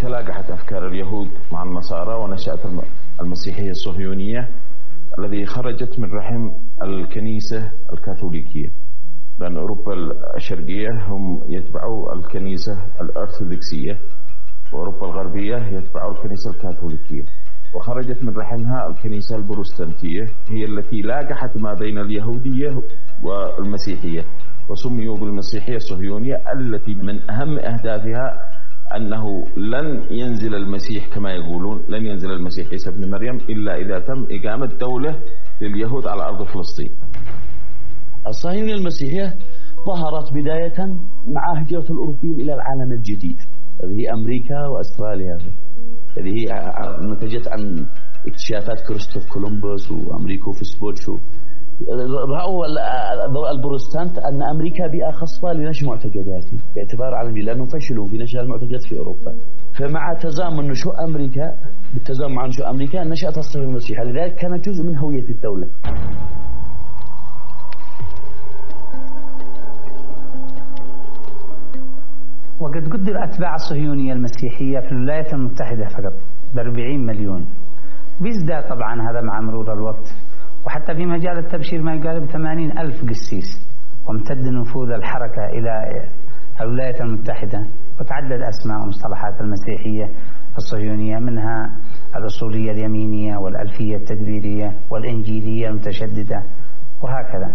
تلاقحت أفكار اليهود مع النصارى ونشأت المسيحية الصهيونية الذي خرجت من رحم الكنيسة الكاثوليكية، لأن أوروبا الشرقية هم يتبعوا الكنيسة الأرثوذكسية، وأوروبا الغربية يتبعوا الكنيسة الكاثوليكية، وخرجت من رحمها الكنيسة البروتستانتية هي التي لاقحت ما بين اليهودية والمسيحية، وسميوا بالمسيحية الصهيونية، التي من أهم أهدافها أنه لن ينزل المسيح كما يقولون، لن ينزل المسيح عيسى ابن مريم إلا إذا تم إقامة دولة لليهود على أرض فلسطين. الصهيونية المسيحية ظهرت بداية مع هجرة الأوروبيين إلى العالم الجديد، هذه هي أمريكا وأستراليا، هذه هي نتجت عن اكتشافات كريستوف كولومبوس وأمريكو فيسبوتشو. رأوا البروتستانت أن أمريكا بيئة خصبة لنشر معتقداتهم باعتبار عالمي، لأنهم فشلوا في نشر المعتقدات في أوروبا. فمع تزامن نشوء أمريكا بالتزامن مع نشوء أمريكا نشأت الصهيونية المسيحية، لذلك كانت جزء من هوية الدولة. وقد قدر أتباع الصهيونية المسيحية في الولايات المتحدة فقط ب40 مليون، بيزداد طبعا هذا مع مرور الوقت، وحتى في مجال التبشير ما يقارب 80,000 قسيس، وامتد نفوذ الحركة إلى الولايات المتحدة، وتعدد أسماء ومصطلحات المسيحية الصهيونية، منها الأصولية اليمينية والألفية التدبيرية والإنجيلية المتشددة وهكذا.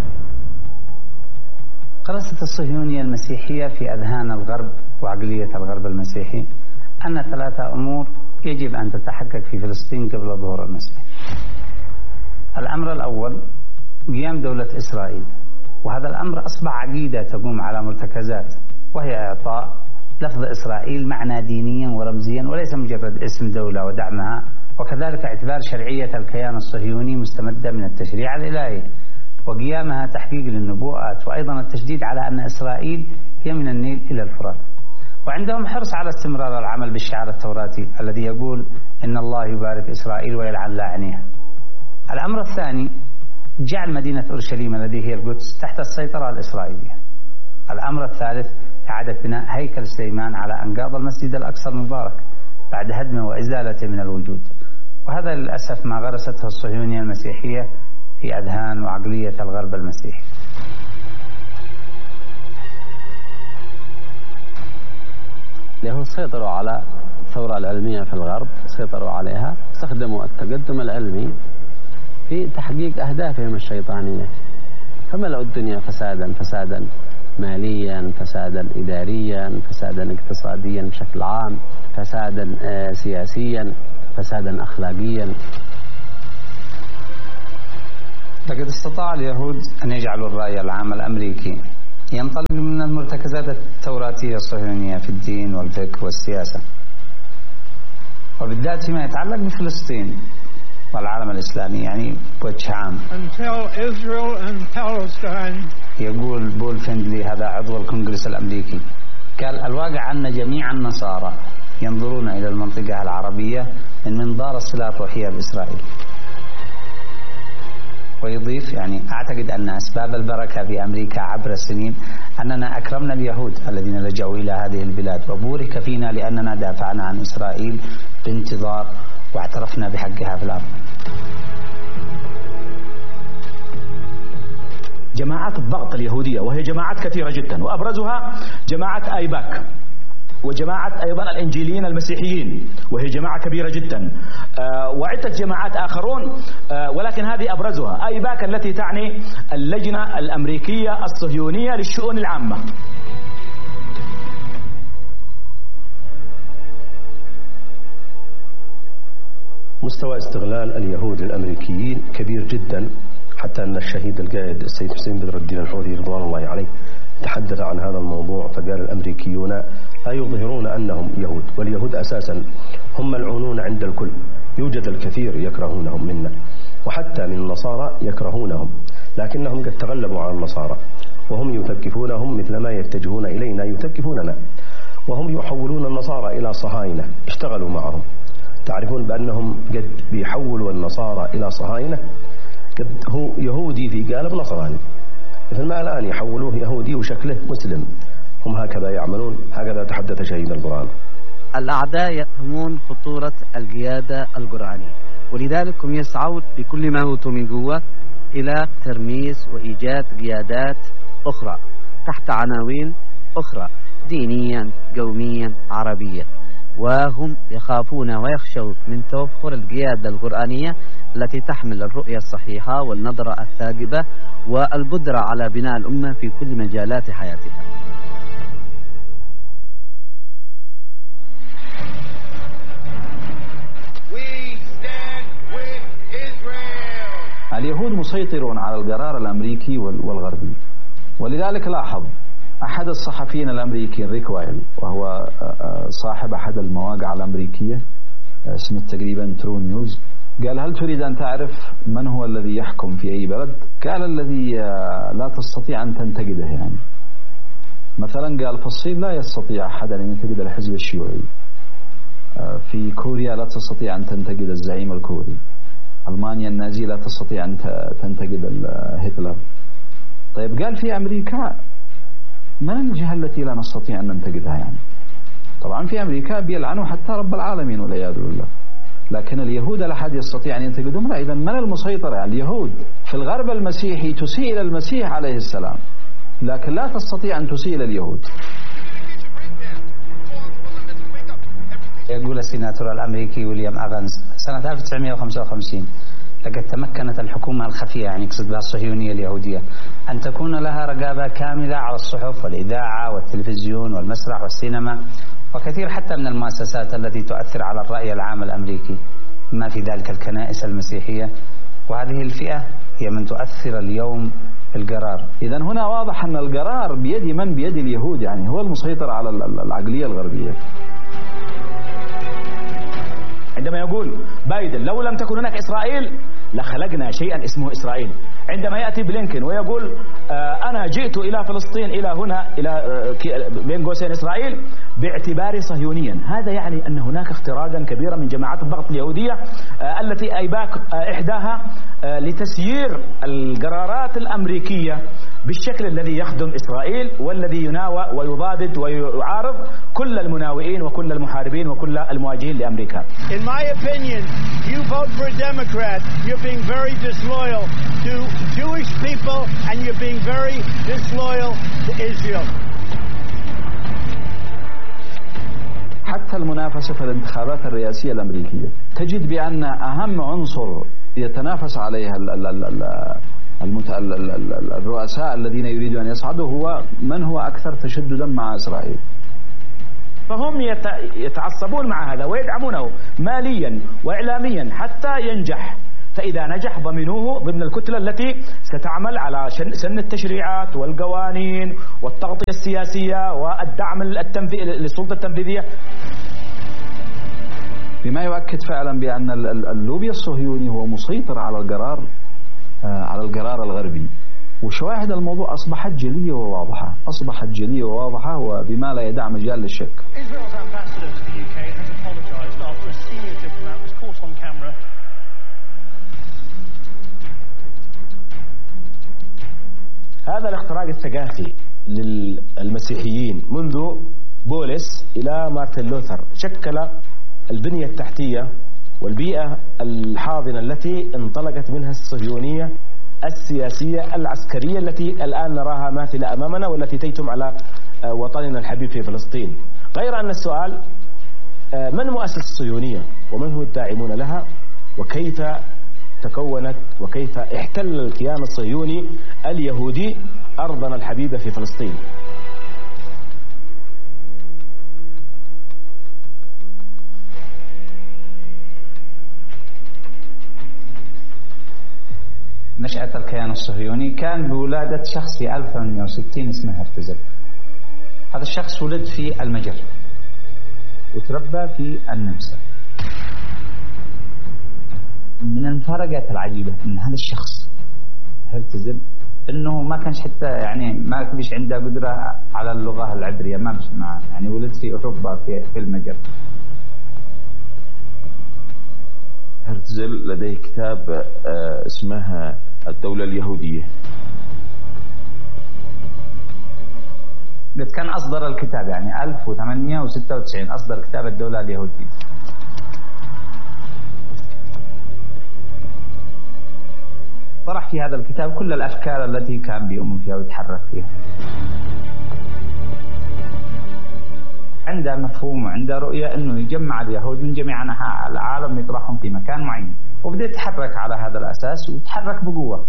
قرصت الصهيونية المسيحية في أذهان الغرب وعقلية الغرب المسيحي أن 3 أمور يجب أن تتحقق في فلسطين قبل ظهور المسيح. الأمر الأول قيام دولة إسرائيل، وهذا الأمر أصبح عقيدة تقوم على مرتكزات، وهي إعطاء لفظ إسرائيل معنى دينيا ورمزيا وليس مجرد اسم دولة ودعمها، وكذلك اعتبار شرعية الكيان الصهيوني مستمدة من التشريع الإلهي وقيامها تحقيق للنبوءات، وأيضا التشديد على أن إسرائيل هي من النيل إلى الفرات. وعندهم حرص على استمرار العمل بالشعار التوراتي الذي يقول إن الله يبارك إسرائيل ويلعن لاعنيها. الأمر الثاني جعل مدينة أورشليم التي هي القدس تحت السيطرة الإسرائيلية. الأمر الثالث إعادة بناء هيكل سليمان على أنقاض المسجد الأقصى المبارك بعد هدمه وإزالته من الوجود، وهذا للأسف ما غرسته الصهيونية المسيحية في أذهان وعقلية الغرب المسيحي. اليهود سيطروا على الثورة العلمية في الغرب، سيطروا عليها، استخدموا التقدم العلمي في تحقيق أهدافهم الشيطانية، فملأوا الدنيا فسادا ماليا، فسادا إداريا، فسادا اقتصاديا بشكل عام، فسادا سياسيا، فسادا أخلاقيا. لقد استطاع اليهود أن يجعلوا الرأي العام الأمريكي ينطلق من المرتكزات التوراتية الصهيونية في الدين والفقه والسياسة، وبالذات فيما يتعلق بفلسطين والعالم الإسلامي يعني بوجه عام. يقول بول فيندلي هذا عضو الكونغرس الأمريكي، قال الواقع أن جميع النصارى ينظرون إلى المنطقة العربية من منظار الصلة الروحية بإسرائيل. ويضيف يعني أعتقد أن أسباب البركة في أمريكا عبر السنين أننا أكرمنا اليهود الذين لجأوا إلى هذه البلاد، وبورك فينا لأننا دافعنا عن إسرائيل بانتظار واعترفنا بحقها في الأرض. جماعات الضغط اليهودية وهي جماعات كثيرة جدا، وأبرزها جماعة آيباك وجماعة أيضا الإنجيليين المسيحيين وهي جماعة كبيرة جدا، وعدة جماعات آخرون، ولكن هذه أبرزها آيباك التي تعني اللجنة الأمريكية الصهيونية للشؤون العامة. مستوى استغلال اليهود الأمريكيين كبير جدا، حتى أن الشهيد القائد السيد حسين بدر الدين الحوثي رضوان الله عليه تحدث عن هذا الموضوع فقال الأمريكيون لا يظهرون أنهم يهود، واليهود أساسا هم ملعونون عند الكل، يوجد الكثير يكرهونهم منا، وحتى من النصارى يكرهونهم، لكنهم قد تغلبوا على النصارى وهم يثقفونهم مثل ما يتجهون إلينا يثقفوننا، وهم يحولون النصارى إلى صهاينة، اشتغلوا معهم. تعرفون بأنهم قد بيحولوا النصارى إلى صهاينة، قد هو يهودي في قالب نصراني، مثل ما الآن يحولوه يهودي وشكله مسلم، هم هكذا يعملون. هكذا تحدث شهيد القرآن. الأعداء يفهمون خطورة القيادة القرآنية، ولذلك هم يسعون بكل ما أوتوا من قوة إلى ترميز وإيجاد قيادات أخرى تحت عناوين أخرى دينيا قوميا عربيا، وهم يخافون ويخشون من توفر القيادة القرآنية التي تحمل الرؤية الصحيحة والنظرة الثاقبة والقدرة على بناء الأمة في كل مجالات حياتها. اليهود مسيطرون على القرار الأمريكي والغربي، ولذلك لاحظ أحد الصحفيين الأمريكيين ريك وايل، وهو صاحب أحد المواقع الأمريكية اسمه تقريبا ترو نيوز، قال: هل تريد أن تعرف من هو الذي يحكم في أي بلد؟ قال: الذي لا تستطيع أن تنتقده. يعني مثلا قال في الصين لا يستطيع أحد أن ينتقد الحزب الشيوعي، في كوريا لا تستطيع أن تنتقد الزعيم الكوري، ألمانيا النازية لا تستطيع أن تنتقد هتلر. طيب قال في أمريكا من الجهة التي لا نستطيع أن ننتقدها؟ يعني طبعا في أمريكا بيلعنوا حتى رب العالمين والعياذ بالله، لكن اليهود لا أحد يستطيع أن ينتقدهم. لا، إذا من المسيطر على اليهود؟ في الغرب المسيحي تسيء إلى المسيح عليه السلام، لكن لا تستطيع أن تسيء إلى اليهود. يقول السيناتور الأمريكي ويليام أفنز سنة 1955: لقد تمكنت الحكومة الخفية، يعني يقصد بها الصهيونية اليهودية، أن تكون لها رقابة كاملة على الصحف والإذاعة والتلفزيون والمسرح والسينما وكثير حتى من المؤسسات التي تؤثر على الرأي العام الأمريكي، ما في ذلك الكنائس المسيحية، وهذه الفئة هي من تؤثر اليوم في القرار. إذا هنا واضح أن القرار بيد من؟ بيد اليهود، يعني هو المسيطر على العقلية الغربية. عندما يقول بايدن لو لم تكن هناك إسرائيل لخلقنا شيئا اسمه إسرائيل، عندما يأتي بلينكن ويقول أنا جئت إلى فلسطين إلى هنا إلى بين قوسين إسرائيل باعتباري صهيونيا، هذا يعني أن هناك اختراقا كبيرا من جماعات الضغط اليهودية التي أيباك إحداها لتسيير القرارات الأمريكية بالشكل الذي يخدم إسرائيل والذي يناوى ويضادد ويعارض كل المناوئين وكل المحاربين وكل المواجهين لأمريكا. In my opinion, you vote for a Democrat, you're being very disloyal to Jewish people and you're being very disloyal to Israel. حتى المنافسة في الانتخابات الرئاسية الأمريكية تجد بأن أهم عنصر يتنافس عليها الرؤساء الذين يريدون أن يصعدوا هو من هو أكثر تشددا مع إسرائيل. فهم يتعصبون مع هذا ويدعمونه ماليا وإعلاميا حتى ينجح، فإذا نجح ضمنوه ضمن الكتلة التي ستعمل على سن التشريعات والقوانين والتغطية السياسية والدعم للسلطة التنفيذية، بما يؤكد فعلا بأن اللوبي الصهيوني هو مسيطر على القرار الغربي. وشواهد الموضوع أصبحت جلية وواضحة وبما لا يدع مجال للشك. هذا الاختراق الثقافي للمسيحيين منذ بولس إلى مارتن لوثر شكل البنية التحتية والبيئة الحاضنة التي انطلقت منها الصهيونية السياسية العسكرية التي الآن نراها ماثلة أمامنا والتي تيتم على وطننا الحبيب في فلسطين. غير أن السؤال من مؤسس الصهيونية ومن هو الداعمون لها وكيف تكونت وكيف احتل الكيان الصهيوني اليهودي أرضنا الحبيبة في فلسطين. نشأة الكيان الصهيوني كان بولادة شخص في 1860 اسمه هرتزل. هذا الشخص ولد في المجر وتربى في النمسا. من المفارقات العجيبة ان هذا الشخص هرتزل انه ما كانش حتى يعني ما فيش عنده قدرة على اللغة العبرية، ما مش معه، يعني ولد في اوروبا في المجر. هرتزل لديه كتاب اسمه الدولة اليهودية. قد كان أصدر الكتاب يعني 1896 أصدر كتاب الدولة اليهودية. طرح في هذا الكتاب كل الأفكار التي كان بيؤمن فيها ويتحرك فيها. عنده مفهوم وعنده رؤية أنه يجمع اليهود من جميع أنحاء العالم ويطرحهم في مكان معين، وبدأ يتحرك على هذا الأساس ويتحرك بقوة.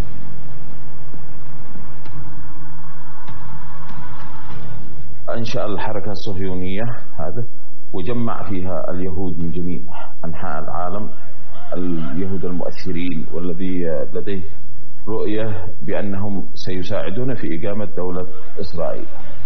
أنشأ الحركة الصهيونية هذا وجمع فيها اليهود من جميع أنحاء العالم، اليهود المؤثرين والذي لديه رؤية بأنهم سيساعدون في إقامة دولة إسرائيل.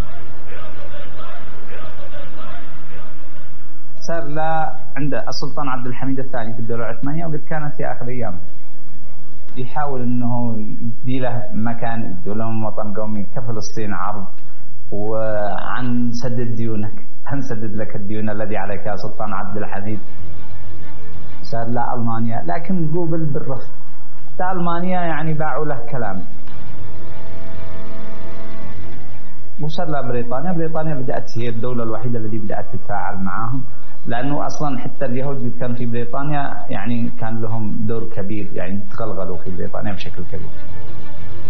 صار لا عند السلطان عبد الحميد الثاني في الدولة العثمانية، وقد كانت في آخر أيام يحاول أنه يدي له مكان، يدي لهم وطن قومي كفلسطين عرض، وعن سدد ديونك، هنسدد لك الديون الذي عليك يا سلطان عبد الحميد. صار لا ألمانيا، لكن قوبل بالرفض. حتى ألمانيا يعني باعوا له كلام. وصار لا بريطانيا بدأت هي الدولة الوحيدة التي بدأت تتفاعل معهم، لأنه أصلا حتى اليهود كانوا في بريطانيا يعني كان لهم دور كبير، يعني تغلغلوا في بريطانيا بشكل كبير.